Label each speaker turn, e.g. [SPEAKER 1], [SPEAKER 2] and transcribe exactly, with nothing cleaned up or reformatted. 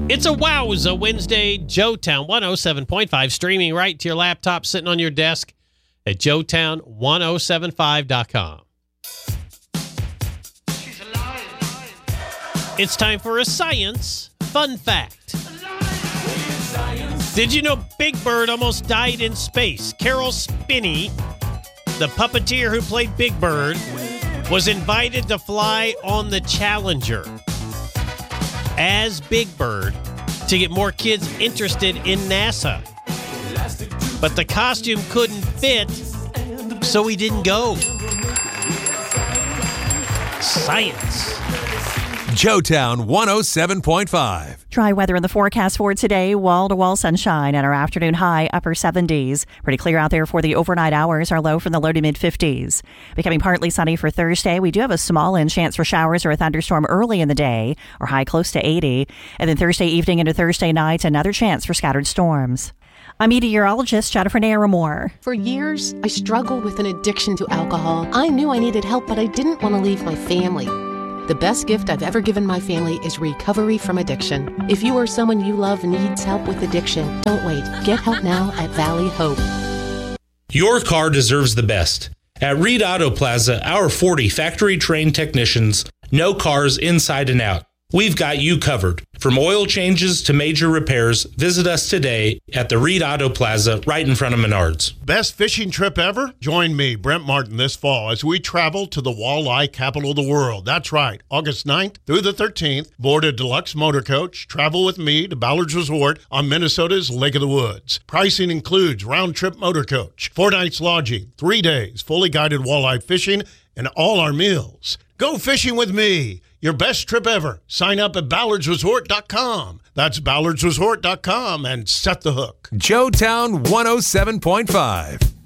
[SPEAKER 1] It's a Wowza Wednesday, Joetown one oh seven point five, streaming right to your laptop, sitting on your desk at joetown ten seventy-five dot com. It's time for a science fun fact. Did you know Big Bird almost died in space? Carol Spinney, the puppeteer who played Big Bird, was invited to fly on the Challenger as Big Bird to get more kids interested in NASA. But the costume couldn't fit, so he didn't go. Science.
[SPEAKER 2] Joetown one oh seven point five.
[SPEAKER 3] Dry weather in the forecast for today. Wall-to-wall sunshine and our afternoon high upper seventies. Pretty clear out there for the overnight hours. Our low from the low to mid-fifties. Becoming partly sunny for Thursday. We do have a small in chance for showers or a thunderstorm early in the day. Our high close to eighty. And then Thursday evening into Thursday night, another chance for scattered storms. I'm meteorologist Jennifer Naramore.
[SPEAKER 4] For years, I struggled with an addiction to alcohol. I knew I needed help, but I didn't want to leave my family. The best gift I've ever given my family is recovery from addiction. If you or someone you love needs help with addiction, don't wait. Get help now at Valley Hope.
[SPEAKER 5] Your car deserves the best. At Reed Auto Plaza, our forty factory-trained technicians know cars inside and out. We've got you covered. From oil changes to major repairs, visit us today at the Reed Auto Plaza right in front of Menards.
[SPEAKER 6] Best fishing trip ever? Join me, Brent Martin, this fall as we travel to the walleye capital of the world. That's right, August ninth through the thirteenth. Board a deluxe motor coach. Travel with me to Ballard's Resort on Minnesota's Lake of the Woods. Pricing includes round-trip motor coach, four nights lodging, three days, fully guided walleye fishing, and all our meals. Go fishing with me. Your best trip ever. Sign up at ballards resort dot com. That's ballards resort dot com and set the hook.
[SPEAKER 2] Joetown one oh seven point five.